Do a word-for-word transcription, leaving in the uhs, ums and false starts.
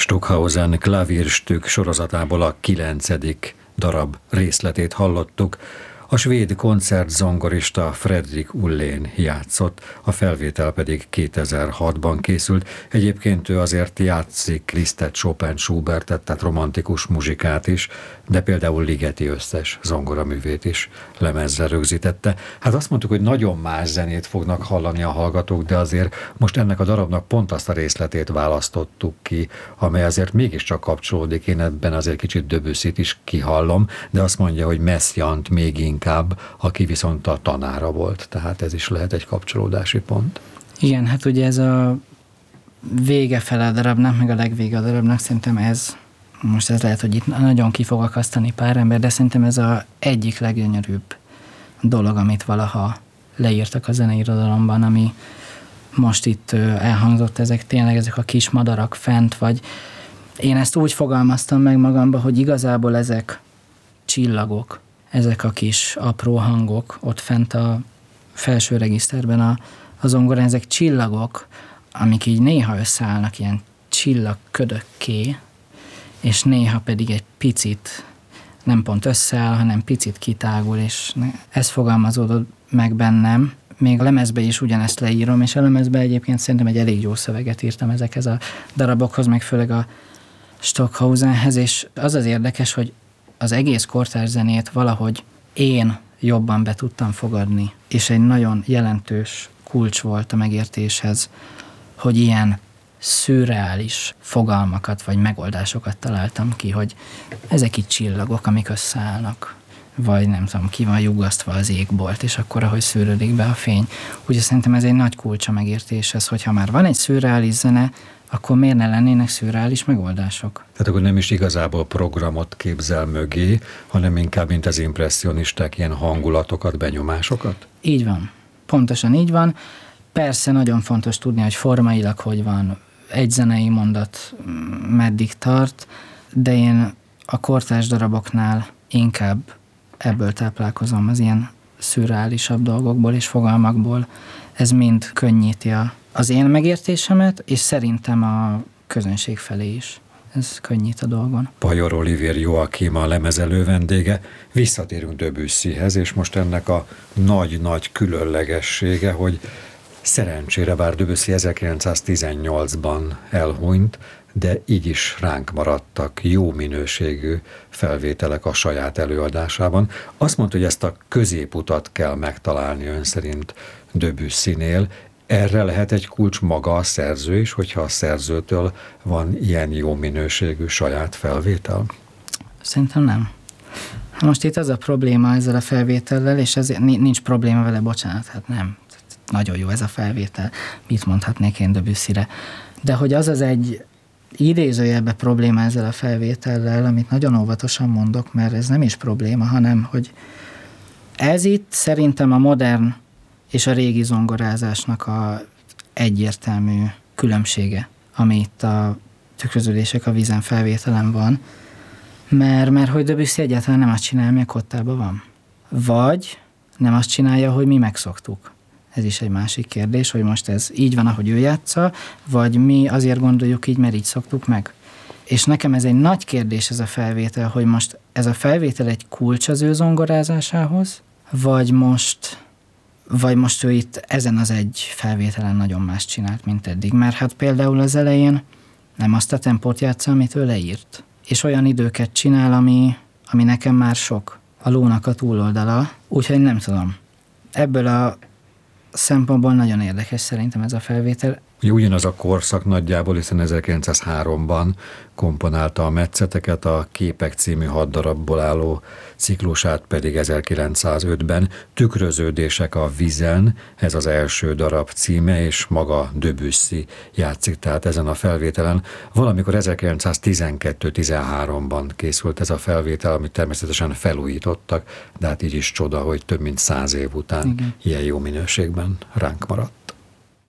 Stockhausen Klavierstück sorozatából a kilencedik darab részletét hallottuk. A svéd koncertzongorista Fredrik Ullén játszott, a felvétel pedig kétezer-hatban készült. Egyébként ő azért játszik Lisztet, Chopin, Schubertet, tehát romantikus muzsikát is, de például Ligeti összes zongoraművét is lemezre rögzítette. Hát azt mondtuk, hogy nagyon más zenét fognak hallani a hallgatók, de azért most ennek a darabnak pont azt a részletét választottuk ki, amely azért mégiscsak kapcsolódik. Én ebben azért kicsit Debussyt is kihallom, de azt mondja, hogy Messiaent még inkább, aki viszont a tanára volt. Tehát ez is lehet egy kapcsolódási pont. Igen, hát ugye ez a vége fele a darabnak, meg a legvége a darabnak, szerintem ez, most ez lehet, hogy itt nagyon ki fog akasztani pár ember, de szerintem ez az egyik leggyönyörűbb dolog, amit valaha leírtak a zeneirodalomban, ami most itt elhangzott, ezek tényleg ezek a kis madarak fent, vagy én ezt úgy fogalmaztam meg magamba, hogy igazából ezek csillagok, ezek a kis apró hangok ott fent a felső regiszterben a, a zongorán, ezek csillagok, amik így néha összeállnak ilyen csillagködökké, és néha pedig egy picit nem pont összeáll, hanem picit kitágul, és ez fogalmazódott meg bennem. Még a lemezbe is ugyanezt leírom, és a lemezbe egyébként szerintem egy elég jó szöveget írtam ezekhez a darabokhoz, meg főleg a Stockhausenhez, és az az érdekes, hogy az egész kortárs zenét valahogy én jobban be tudtam fogadni, és egy nagyon jelentős kulcs volt a megértéshez, hogy ilyen szürreális fogalmakat vagy megoldásokat találtam ki, hogy ezek itt csillagok, amik összeállnak, vagy nem tudom, ki van lyuggasztva az égbolt, és akkor ahogy szűrődik be a fény. Úgyhogy szerintem ez egy nagy kulcs a megértéshez, hogyha már van egy szürreális zene, akkor miért ne lennének szürreális megoldások? Tehát akkor nem is igazából programot képzel mögé, hanem inkább, mint az impresszionisták, ilyen hangulatokat, benyomásokat? Így van. Pontosan így van. Persze nagyon fontos tudni, hogy formailag hogy van, egy zenei mondat meddig tart, de én a kortárs daraboknál inkább ebből táplálkozom, az ilyen szürreálisabb dolgokból és fogalmakból. Ez mind könnyíti a, az én megértésemet, és szerintem a közönség felé is. Ez könnyít a dolgon. Pajor Olivér Joachim a lemezelő vendége. Visszatérünk Debussyhez, és most ennek a nagy-nagy különlegessége, hogy szerencsére, bár Debussy ezerkilencszáztizennyolcban elhunyt, de így is ránk maradtak jó minőségű felvételek a saját előadásában. Azt mondta, hogy ezt a középutat kell megtalálni ön szerint Debussynél. Erre lehet egy kulcs maga a szerző is, hogyha a szerzőtől van ilyen jó minőségű saját felvétel? Szerintem nem. Most itt az a probléma ezzel a felvétellel, és ezért nincs probléma vele, bocsánat, hát nem. Nagyon jó ez a felvétel, mit mondhatnék én Debussyre. De hogy az az egy idézőjelbe probléma ezzel a felvétellel, amit nagyon óvatosan mondok, mert ez nem is probléma, hanem hogy ez itt szerintem a modern és a régi zongorázásnak a egyértelmű különbsége, ami itt a Tükröződések a vízen felvételen van, mert, mert hogy Debussy egyáltalán nem azt csinálja, ami a kottában van. Vagy nem azt csinálja, hogy mi megszoktuk. Ez is egy másik kérdés, hogy most ez így van, ahogy ő játsza, vagy mi azért gondoljuk így, mert így szoktuk meg. És nekem ez egy nagy kérdés ez a felvétel, hogy most ez a felvétel egy kulcs az ő zongorázásához, vagy most, vagy most ő itt ezen az egy felvételen nagyon más csinált, mint eddig. Mert hát például az elején nem azt a tempót játsza, amit ő leírt. És olyan időket csinál, ami, ami nekem már sok. A lónak a túloldala, úgyhogy nem tudom. Ebből a szempontból nagyon érdekes szerintem ez a felvétel. Ugye ugyanaz a korszak nagyjából, hiszen ezerkilencszázháromban komponálta a Metszeteket, a Képek című hat darabból álló ciklusát pedig ezerkilencszázötben. Tükröződések a vízen, ez az első darab címe, és maga Debussy játszik tehát ezen a felvételen. Valamikor ezerkilencszáztizenkettő-tizenháromban készült ez a felvétel, amit természetesen felújítottak, de hát így is csoda, hogy több mint száz év után igen, ilyen jó minőségben ránk maradt.